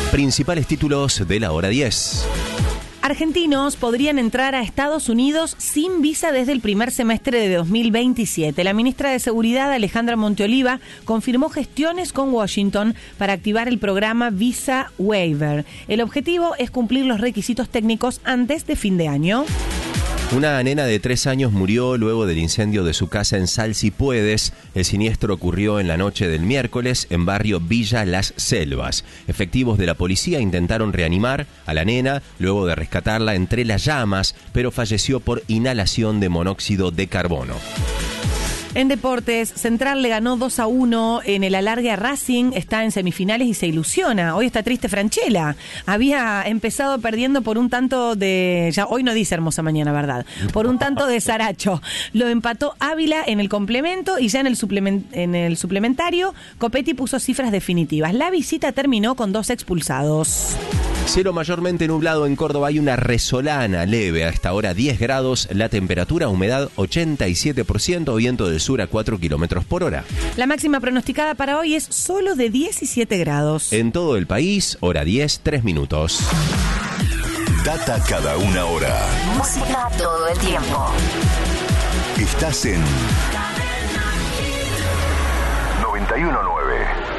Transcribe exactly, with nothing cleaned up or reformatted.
Principales títulos de la hora diez. Argentinos podrían entrar a Estados Unidos sin visa desde el primer semestre de dos mil veintisiete. La ministra de Seguridad, Alejandra Monteoliva, confirmó gestiones con Washington para activar el programa Visa Waiver. El objetivo es cumplir los requisitos técnicos antes de fin de año. Una nena de tres años murió luego del incendio de su casa en Salsipuedes. El siniestro ocurrió en la noche del miércoles en barrio Villa Las Selvas. Efectivos de la policía intentaron reanimar a la nena luego de rescatarla entre las llamas, pero falleció por inhalación de monóxido de carbono. En deportes, Central le ganó dos a uno en el alargue a Racing, está en semifinales y se ilusiona. Hoy está triste Franchella, había empezado perdiendo por un tanto de... ya hoy no dice hermosa mañana, ¿verdad? Por un tanto de Saracho. Lo empató Ávila en el complemento y ya en el, suplement, en el suplementario Copetti puso cifras definitivas. La visita terminó con dos expulsados. Cielo mayormente nublado en Córdoba, hay una resolana leve, a esta hora diez grados, la temperatura, humedad ochenta y siete por ciento, viento del sur a cuatro kilómetros por hora. La máxima pronosticada para hoy es solo de diecisiete grados. En todo el país, hora diez, tres minutos. Data cada una hora. Música todo el tiempo. Estás en noventa y uno nueve.